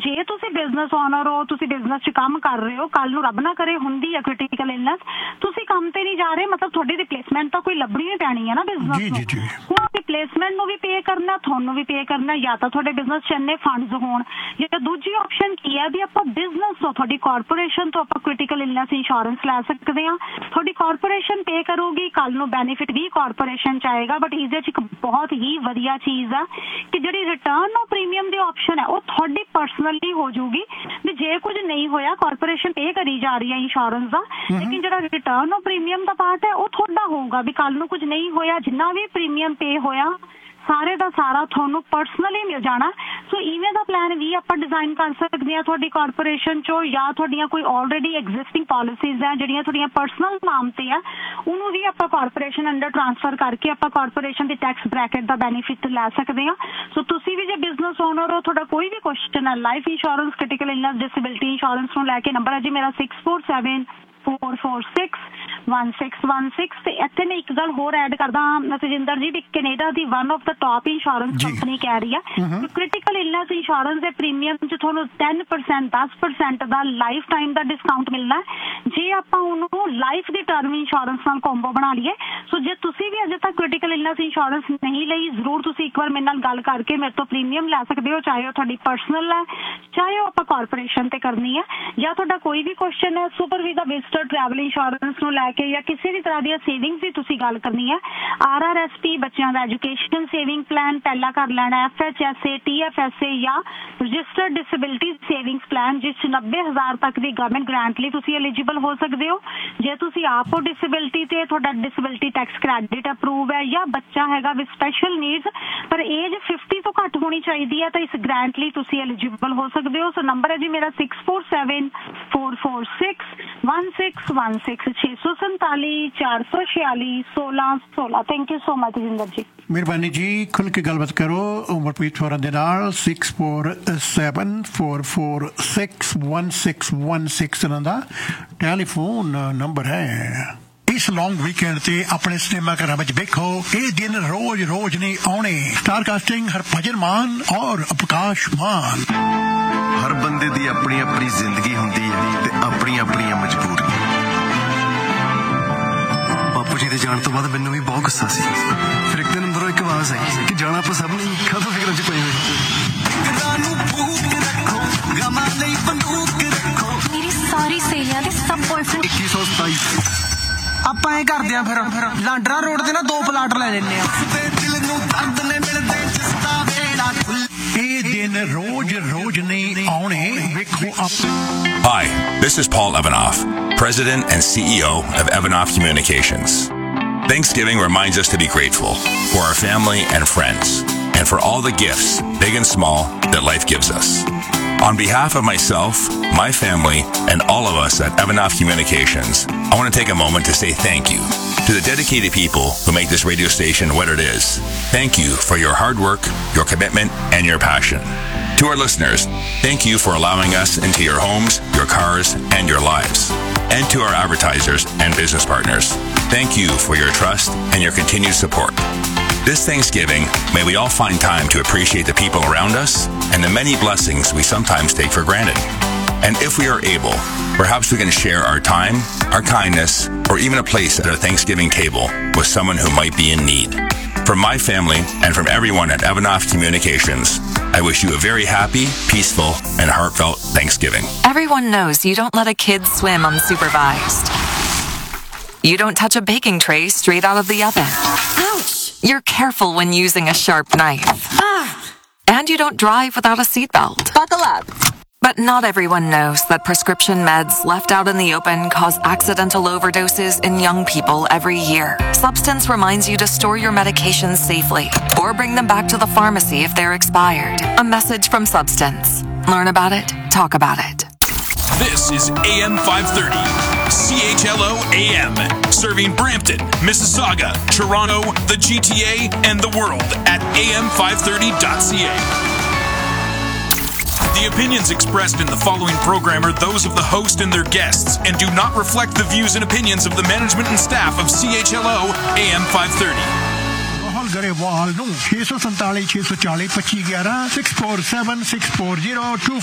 ਜੇ ਤੁਸੀਂ business owner ਹੋ, ਤੁਸੀਂ ਬਿਜ਼ਨਸ 'ਚ ਕੰਮ ਕਰ ਰਹੇ ਹੋ, ਕੱਲ ਨੂੰ ਰੱਬ ਨਾ ਕਰੇ ਹੁੰਦੀ ਹੈ ਕ੍ਰਿਟੀਕਲ ਇਲਨੈਸ, ਤੁਸੀਂ ਕੰਮ ਤੇ ਨਹੀਂ ਜਾ ਰਹੇ, ਮਤਲਬ ਤੁਹਾਡੀ ਰਿਪਲੇਸਮੈਂਟ ਤਾਂ ਕੋਈ ਲੱਭਣੀ ਹੀ ਪੈਣੀ ਹੈ ਨਾ ਬਿਜ਼ਨਸ ਨੂੰ। ਹੁਣ ਰਿਪਲੇਸਮੈਂਟ ਨੂੰ ਵੀ ਪੇ ਕਰਨਾ, ਤੁਹਾਨੂੰ ਵੀ ਪੇ ਕਰਨਾ, ਜਾਂ ਤਾਂ ਤੁਹਾਡੇ ਬਿਜ਼ਨਸ 'ਚ ਇੰਨੇ ਫੰਡਸ ਹੋਣ, ਜਾਂ ਦੂਜੀ ਆਪਸ਼ਨ ਕੀ ਹੈ ਵੀ ਆਪਾਂ ਬਿਜ਼ਨਸ ਤੋਂ, ਤੁਹਾਡੀ ਕਾਰਪੋਰੇਸ਼ਨ ਤੋਂ ਆਪਾਂ ਕ੍ਰਿਟੀਕਲ ਇਲਨੈਸ ਇੰਸ਼ੋਰੈਂਸ ਲੈ ਸਕਦੇ ਹਾਂ। ਤੁਹਾਡੀ ਕਾਰਪੋਰੇਸ਼ਨ ਪੇ ਕਰੂਗੀ, ਕੱਲ ਨੂੰ ਬੈਨੀਫਿਟ ਵੀ ਕਾਰਪੋਰੇਸ਼ਨ 'ਚ ਆਏਗਾ। ਬਟ ਇਹਦੇ 'ਚ ਇੱਕ ਬਹੁਤ ਹੀ ਵਧੀਆ ਚੀਜ਼ ਆ ਕਿ ਜਿਹੜੀ return of premium the option ਹੈ ਉਹ ਤੁਹਾਡੀ ਪਰਸਨਲੀ ਹੋ ਜਾਊਗੀ ਵੀ ਜੇ ਕੁਝ ਨਹੀਂ ਹੋਇਆ ਕਾਰਪੋਰੇਸ਼ਨ ਪੇ ਕਰੀ ਜਾ ਰਹੀ ਹੈ ਇੰਸ਼ੋਰੈਂਸ ਦਾ, ਲੇਕਿਨ ਜਿਹੜਾ return of premium the part ਹੈ ਉਹ ਤੁਹਾਡਾ ਹੋਊਗਾ ਵੀ ਕੱਲ ਨੂੰ ਕੁਝ ਨਹੀਂ ਹੋਇਆ, ਜਿੰਨਾ ਵੀ ਪ੍ਰੀਮੀਅਮ ਪੇ ਹੋਇਆ ਸਾਰੇ ਦਾ ਸਾਰਾ ਤੁਹਾਨੂੰ ਪਰਸਨਲੀ ਮਿਲ ਜਾਣਾ। ਸੋ ਇਵੇਂ ਦਾ ਪਲਾਨ ਵੀ ਆਪਾਂ ਡਿਜ਼ਾਈਨ ਕਰ ਸਕਦੇ ਹਾਂ ਤੁਹਾਡੀ ਕਾਰਪੋਰੇਸ਼ਨ 'ਚੋਂ, ਜਾਂ ਤੁਹਾਡੀਆਂ ਕੋਈ ਆਲਰੇਡੀ ਐਗਜ਼ਿਸਟਿੰਗ ਪਾਲਿਸੀਜ਼ ਹੈ ਜਿਹੜੀਆਂ ਤੁਹਾਡੀਆਂ ਪਰਸਨਲ ਨਾਮ ਤੇ ਆ, ਉਹਨੂੰ ਵੀ ਆਪਾਂ ਕਾਰਪੋਰੇਸ਼ਨ ਅੰਡਰ ਟ੍ਰਾਂਸਫਰ ਕਰਕੇ ਆਪਾਂ ਕਾਰਪੋਰੇਸ਼ਨ ਦੀ ਟੈਕਸ ਬ੍ਰੈਕਟ ਦਾ ਬੈਨੀਫਿਟ ਲੈ ਸਕਦੇ ਹਾਂ। ਸੋ ਤੁਸੀਂ ਵੀ ਜੇ ਬਿਜ਼ਨਸ ਓਨਰ ਹੋ, ਤੁਹਾਡਾ ਕੋਈ ਵੀ ਕੁਐਸਚਨ ਹੈ life insurance, critical illness, disability insurance ਨੂੰ ਲੈ ਕੇ, ਨੰਬਰ ਹੈ ਜੀ ਮੇਰਾ 6474461616। ਤੇ ਇੱਥੇ ਮੈਂ ਇੱਕ ਗੱਲ ਹੋਰ ਐਡ ਕਰਦਾ ਤਜਿੰਦਰ ਜੀ, ਵੀ Canada the one of the top insurance company ਕਹਿ ਰਹੀ ਹੈ ਕ੍ਰਿਟੀਕਲ ਇਲਨੈਸ ਇੰਸ਼ੋਰੈਂਸ ਦੇ ਪ੍ਰੀਮੀਅਮ 'ਚ ਤੁਹਾਨੂੰ 10% 10% ਦਾ ਲਾਈਫ ਟਾਈਮ ਦਾ ਡਿਸਕਾਊਂਟ ਮਿਲਣਾ ਜੇ ਆਪਾਂ ਉਹਨੂੰ ਲਾਈਫ ਦੀ ਟਰਮ ਇੰਸ਼ੋਰੈਂਸ ਨਾਲ ਕੰਬੋ ਬਣਾ ਲਈਏ। ਸੋ ਜੇ ਤੁਸੀਂ ਵੀ ਅਜੇ ਤੱਕ ਕ੍ਰਿਟੀਕਲ ਇਲਨੈਸ ਇੰਸ਼ੋਰੈਂਸ ਨਹੀਂ ਲਈ, ਜ਼ਰੂਰ ਤੁਸੀਂ ਇੱਕ ਵਾਰ ਮੇਰੇ ਨਾਲ ਗੱਲ ਕਰਕੇ ਮੇਰੇ ਤੋਂ ਪ੍ਰੀਮੀਅਮ ਲੈ ਸਕਦੇ ਹੋ, ਚਾਹੇ ਉਹ ਤੁਹਾਡੀ ਪਰਸਨਲ ਹੈ, ਚਾਹੇ ਉਹ ਆਪਾਂ ਕਾਰਪੋਰੇਸ਼ਨ ਤੇ ਕਰਨੀ ਹੈ। ਜਾਂ ਤੁਹਾਡਾ ਕੋਈ ਵੀ ਕੁਐਸਚਨ ਹੈ super visa visitor travel insurance ਨੂੰ ਲੈ ਕੇ, ਜਾਂ ਕਿਸੇ ਵੀ ਤਰ੍ਹਾਂ ਦੀਆਂ ਸੇਵਿੰਗਸ ਦੀ ਤੁਸੀਂ ਗੱਲ ਕਰਨੀ ਹੈ, RRSP ਬੱਚਿਆਂ ਦਾ ਐਜੂਕੇਸ਼ਨ ਸੇਵਿੰਗ ਪਲਾਨ ਪਹਿਲਾਂ ਕਰ ਲੈਣਾ, FHSA, TFSA ਜਾਂ ਰਜਿਸਟਰਡ ਡਿਸੇਬਿਲਿਟੀ ਸੇਵਿੰਗਸ ਪਲਾਨ ਜਿਸ 'ਚ 90,000 ਤੱਕ ਦੀ ਗਵਰਨਮੈਂਟ ਗ੍ਰਾਂਟ ਲਈ ਤੁਸੀਂ ਐਲੀਜੀਬਲ ਹੋ ਸਕਦੇ ਹੋ। ਜੇ ਤੁਸੀਂ ਆਪ ਹੋ ਡਿਸੇਬਿਲਿਟੀ ਤੇ ਤੁਹਾਡਾ ਡਿਸੇਬਿਲਿਟੀ ਟੈਕਸ ਕ੍ਰੈਡਿਟ ਅਪਰੂਵ ਹੈ, ਜਾਂ ਬੱਚਾ ਹੈਗਾ ਵਿਦ ਸਪੈਸ਼ਲ ਨੀਡਸ ਪਰ ਏਜ 50 ਤੋਂ ਘੱਟ ਹੋਣੀ ਚਾਹੀਦੀ ਹੈ, ਤਾਂ ਇਸ ਗ੍ਰਾਂਟ ਲਈ ਤੁਸੀਂ ਐਲੀਜੀਬਲ ਹੋ ਸਕਦੇ ਹੋ। ਸੋ ਨੰਬਰ ਹੈ ਜੀ ਮੇਰਾ 6474461616 647 thank you so much Jinder ਜੀ। ਮਿਹਰਬਾਨੀ ਜੀ, ਖੁੱਲ ਕੇ ਗੱਲਬਾਤ ਕਰੋ ਉਮਰਪ੍ਰੀਤ ਹੋਰਾਂ ਦੇ ਨਾਲ। 6474461616 ਇਹਨਾਂ ਦਾ ਟੈਲੀਫੋਨ ਨੰਬਰ ਹੈ। ਇਸ ਲੌਂਗ ਵੀਕਐਂਡ ਤੇ ਆਪਣੇ ਸਿਨੇਮਾ ਘਰਾਂ ਵਿੱਚ ਵੇਖੋ ਇਹ ਦਿਨ ਰੋਜ਼ ਰੋਜ਼ ਨਹੀਂ ਆਉਣੇ। ਸਟਾਰ ਕਾਸਟਿੰਗ ਹਰਭਜਨ ਮਾਨ ਔਰ ਅਵਕਾਸ਼ ਮਾਨ। ਹਰ ਬੰਦੇ ਦੀ ਆਪਣੀ ਆਪਣੀ ਜ਼ਿੰਦਗੀ ਹੁੰਦੀ ਹੈ ਤੇ ਆਪਣੀਆਂ ਆਪਣੀਆਂ ਮਜਬੂਰੀਆਂ। ਬਾਪੂ ਜੀ ਦੇ ਜਾਣ ਤੋਂ ਬਾਅਦ ਮੈਨੂੰ ਵੀ ਬਹੁਤ ਗੁੱਸਾ ਸੀ। ਫਿਰ ਇੱਕ ਦਿਨ ਅੰਦਰੋਂ ਇੱਕ ਆਵਾਜ਼ ਆਈ ਕਿ ਜਾਣਾ ਆਪਾਂ ਸਭ ਨੇ, ਕਦੋਂ ਫਿਕਰਾਂ 'ਚ ਪਈ ਹੋਈ। ਮੇਰੀ ਸਾਰੀ ਸਹੇਲੀਆਂ ਦੇ ਸਭ ਬॉयਫ੍ਰੈਂਡ 2127 ਆਪਾਂ ਐ ਕਰਦੇ ਆ ਫਿਰ ਲਾਂਡਰਾ ਰੋਡ ਤੇ ਨਾ 2 ਪਲਾਟ ਲੈ ਲੈਨੇ ਆ। ਇਹ ਦਿਨ ਰੋਜ਼ ਰੋਜ਼ ਨਹੀਂ ਆਉਣੇ ਵੇਖੋ ਆਪ। Hi, this is Paul Evanoff, President and CEO of Evanoff Communications. Thanksgiving reminds us to be grateful for our family and friends and for all the gifts, big and small, that life gives us. On behalf of myself, my family, and all of us at Evanoff Communications, I want to take a moment to say thank you to the dedicated people who make this radio station what it is. Thank you for your hard work, your commitment, and your passion. To our listeners, thank you for allowing us into your homes, your cars, and your lives. And to our advertisers and business partners, thank you for your trust and your continued support. This Thanksgiving, may we all find time to appreciate the people around us and the many blessings we sometimes take for granted. And if we are able, perhaps we can share our time, our kindness, or even a place at our Thanksgiving table with someone who might be in need. From my family and from everyone at Evanoff Communications, I wish you a very happy, peaceful, and heartfelt Thanksgiving. Everyone knows you don't let a kid swim unsupervised. You don't touch a baking tray straight out of the oven. Ouch! You're careful when using a sharp knife. And you don't drive without a seatbelt. Buckle up. But not everyone knows that prescription meds left out in the open cause accidental overdoses in young people every year. Substance reminds you to store your medications safely or bring them back to the pharmacy if they're expired. A message from Substance. Learn about it, talk about it. This is AM 530, CHLO AM, serving Brampton, Mississauga, Toronto, the GTA, and the world at am530.ca. The opinions expressed in the following program are those of the host and their guests and do not reflect the views and opinions of the management and staff of CHLO AM 530. Garewal 647 640 2511 647 640